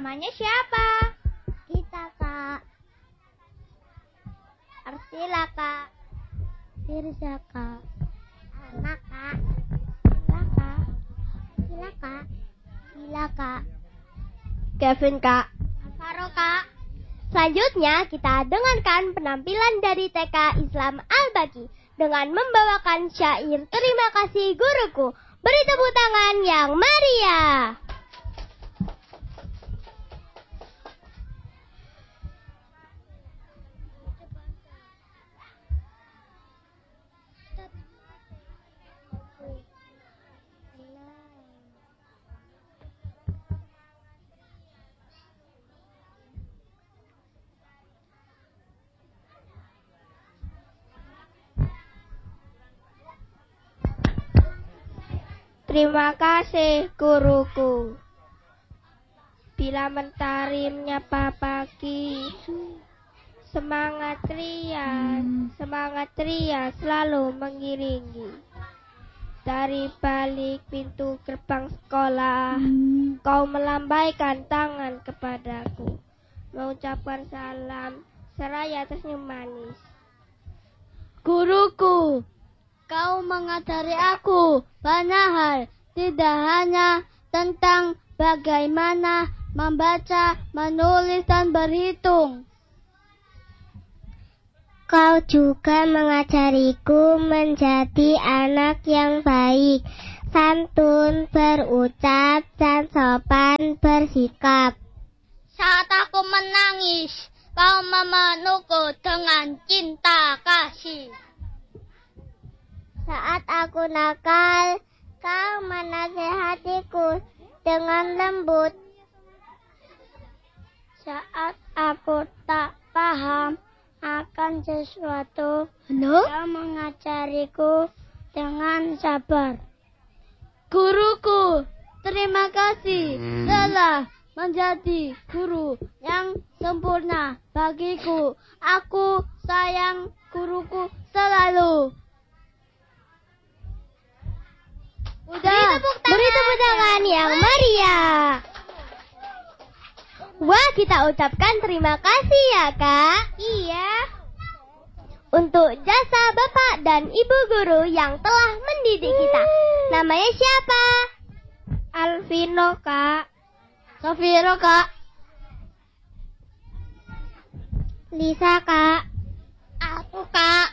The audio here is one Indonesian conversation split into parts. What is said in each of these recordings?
Namanya siapa? Kita, Kak. Arsila, Kak. Firza, Kak. Alma, Kak. Sila, Kak. Sila, Kak. Sila, Kak. Kevin, Kak. Alvaro, Kak. Selanjutnya kita dengarkan penampilan dari TK Islam Al-Baqi dengan membawakan syair Terima Kasih Guruku. Beri tepuk tangan yang meriah. Terima kasih guruku. Bila mentari menyapa pagi, semangat ria selalu mengiringi. Dari balik pintu gerbang sekolah, kau melambaikan tangan kepadaku, mengucapkan salam seraya tersenyum manis. Guruku, kau mengajari aku banyak hal, tidak hanya tentang bagaimana membaca, menulis, dan berhitung. Kau juga mengajariku menjadi anak yang baik, santun, berucap, dan sopan bersikap. Saat aku menangis, kau memelukku dengan cinta kasih. Saat aku nakal, kau menasehatiku dengan lembut. Saat aku tak paham akan sesuatu, kau mengajariku dengan sabar. Guruku, terima kasih telah menjadi guru yang sempurna bagiku. Aku sayang guruku selalu. Beri tepuk tangan yang meriah. Wah, kita ucapkan terima kasih ya, Kak. Iya. Untuk jasa Bapak dan Ibu guru yang telah mendidik kita. Namanya siapa? Alvino, Kak. Sofiro, Kak. Lisa, Kak. Aku, Kak.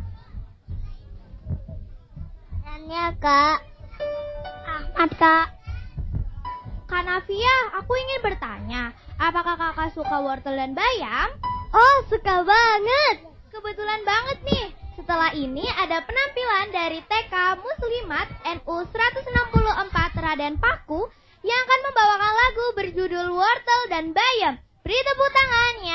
Rania, Kak. Ahmad, Kak. Kak Navia, aku ingin bertanya, apakah kakak suka wortel dan bayam? Oh, suka banget. Kebetulan banget nih, setelah ini ada penampilan dari TK Muslimat NU 164 Raden Paku yang akan membawakan lagu berjudul Wortel dan Bayam. Beri tepuk tangannya.